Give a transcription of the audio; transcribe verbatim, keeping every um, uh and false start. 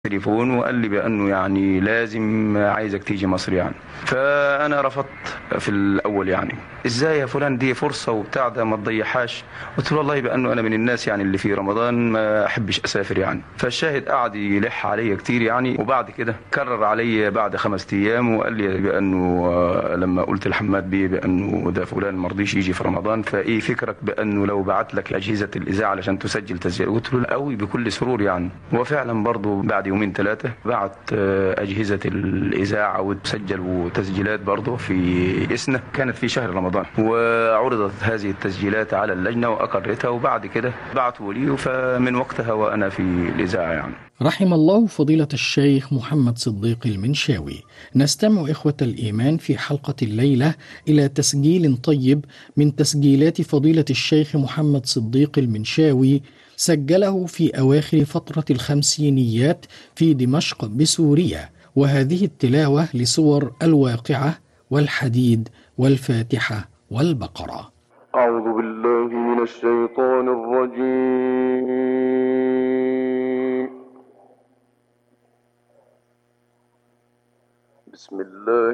تليفون وقال لي بأنه يعني لازم عايزك تيجي مصر يعني. فأنا رفضت في الأول يعني، إزاي يا فلان دي فرصة وبتاع ده ما تضيعهاش. قلت له والله بأنه أنا من الناس يعني اللي في رمضان ما أحبش أسافر يعني. فالشاهد قعد يلح عليا كتير يعني، وبعد كده كرر علي بعد خمس أيام وقال لي بأنه آه، لما قلت لحماد بيه بأنه ده فلان ما رضيش يجي في رمضان، فإيه فكرك بأنه لو بعت لك أجهزة الإذاعة علشان تسجل تسجيل. قلت له قوي بكل سرور يعني. وفعلا برضه بعد يومين ثلاثة بعت آه، أجهزة الإذاعة وتسجل وتسجيلات برضه في إسنا، كانت في شهر رمضان، وعرضت هذه التسجيلات على اللجنة وأقرتها، وبعد كده بعتوا لي، فمن وقتها وأنا في الإذاعة يعني. رحم الله فضيلة الشيخ محمد صديق المنشاوي. نستمع إخوة الإيمان في حلقة الليلة إلى تسجيل طيب من تسجيلات فضيلة الشيخ محمد صديق المنشاوي، سجله في أواخر فترة الخمسينيات في دمشق بسوريا، وهذه التلاوة لسور الواقعة والحديد والفاتحة والبقرة. أعوذ بالله من الشيطان الرجيم. بسم الله